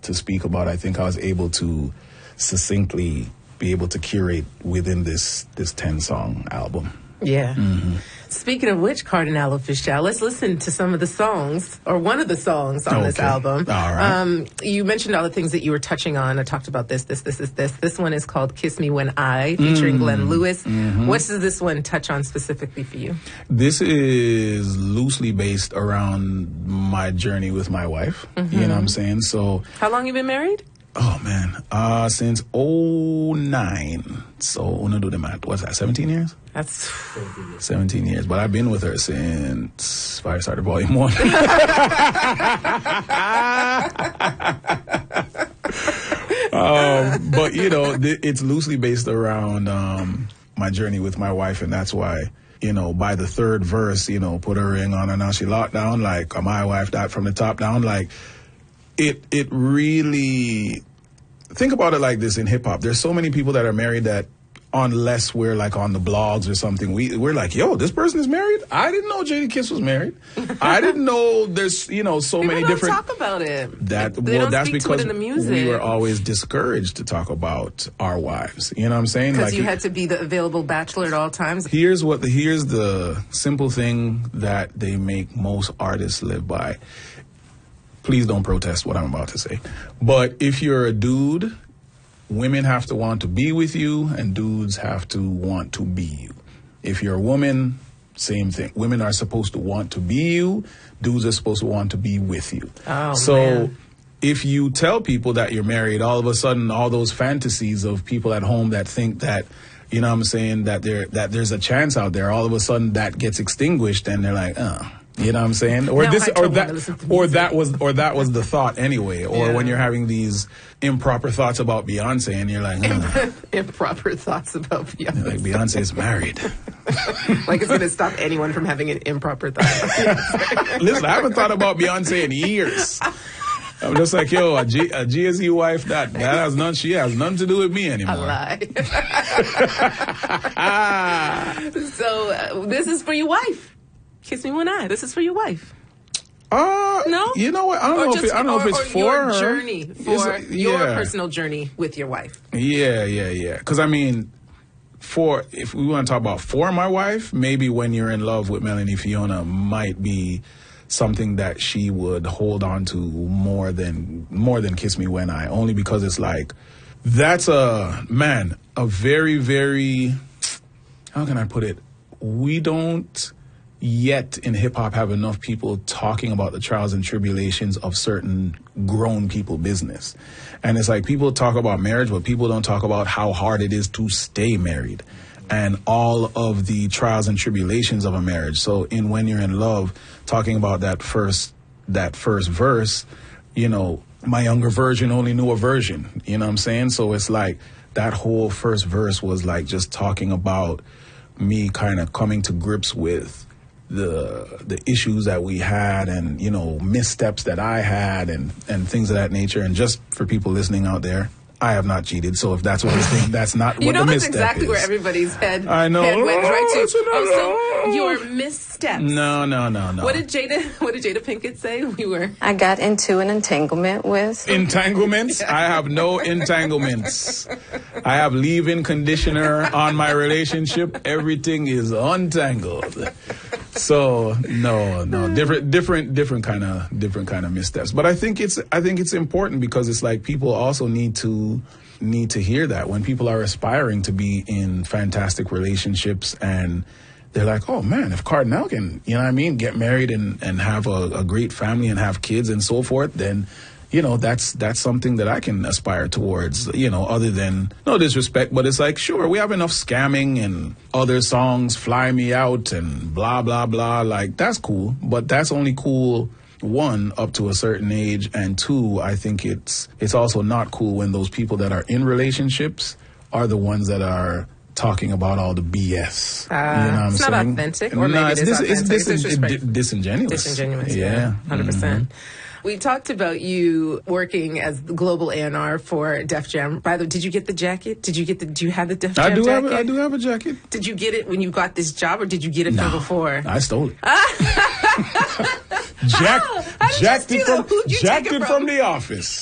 to speak about, I think I was able to succinctly be able to curate within this 10-song album. Yeah. Speaking of which, Kardinal Offishall, let's listen to some of the songs, or one of the songs on this album. All right. You mentioned all the things that you were touching on. I talked about this. This one is called Kiss Me When I, featuring Glenn Lewis. What does this one touch on specifically for you? This is loosely based around my journey with my wife. You know what I'm saying? So, how long you been married? Oh, man. Since 2009. So, when I do the math, what's that, 17 years? That's 17 years. But I've been with her since Firestarter Volume 1. But, you know, it's loosely based around my journey with my wife. And that's why, you know, by the third verse, you know, put a ring on her, now she locked down, like, my wife died from the top down, like, It really, think about it like this in hip hop. There's so many people that are married that unless we're like on the blogs or something, we're like, yo, this person is married? I didn't know Jadakiss was married. I didn't know there's, you know, so people many don't different. Talk about it. That's speak to because it in the music. We were always discouraged to talk about our wives. You know what I'm saying? Because you had to be the available bachelor at all times. Here's the simple thing that they make most artists live by. Please don't protest what I'm about to say. But if you're a dude, women have to want to be with you, and dudes have to want to be you. If you're a woman, same thing. Women are supposed to want to be you. Dudes are supposed to want to be with you. Oh, so man. If you tell people that you're married, all of a sudden, all those fantasies of people at home that think that, you know what I'm saying, that there's a chance out there, all of a sudden that gets extinguished, and they're like, you know what I'm saying? Or that was the thought anyway. Or when you're having these improper thoughts about Beyonce and you're like, improper thoughts about Beyonce. Like, Beyonce's married. Like it's going to stop anyone from having an improper thought about Beyonce. Listen, I haven't thought about Beyonce in years. I'm just like, yo, a GSE wife, she has nothing to do with me anymore. A lie. So this is for your wife. Kiss Me When I. This is for your wife. No? You know what? I don't know if it's for your her. Journey, for your personal journey with your wife. Yeah. Because, I mean, if we want to talk about for my wife, maybe When You're in Love with Melanie Fiona might be something that she would hold on to more than Kiss Me When I, only because it's like, that's a very, very, how can I put it? We don't yet in hip-hop have enough people talking about the trials and tribulations of certain grown people business. And it's like, people talk about marriage, but people don't talk about how hard it is to stay married and all of the trials and tribulations of a marriage. So in When You're in Love, talking about that first verse, you know, my younger version only knew a version, you know what I'm saying? So it's like that whole first verse was like just talking about me kind of coming to grips with the issues that we had, and, you know, missteps that I had, and things of that nature. And just for people listening out there, I have not cheated. So if that's what you think, that's not what the misstep is. You know, that's exactly where everybody's head I know. went right to. So your missteps. No. What did Jada Pinkett say? I got into an entanglement with. Entanglements? I have no entanglements. I have leave-in conditioner on my relationship. Everything is untangled. So no, different kind of missteps. But I think it's important, because it's like people also need to hear that when people are aspiring to be in fantastic relationships, and they're like, oh man, if Kardinal can, you know what I mean, get married and have a great family and have kids and so forth, then, you know, that's something that I can aspire towards, you know, other than, no disrespect, but it's like, sure, we have enough scamming and other songs, Fly Me Out and blah, blah, blah. Like, that's cool, but that's only cool, one, up to a certain age, and two, I think it's also not cool when those people that are in relationships are the ones that are talking about all the BS. You know what I'm saying? It's not authentic, or maybe it is authentic. It's disingenuous. Disingenuous, yeah. 100%. Mm-hmm. We talked about you working as the global A&R for Def Jam. By the way, did you get the jacket? Do you have the Def Jam jacket? I do have a jacket. Did you get it when you got this job, or did you get it from before? I stole it. Jacked it from the office.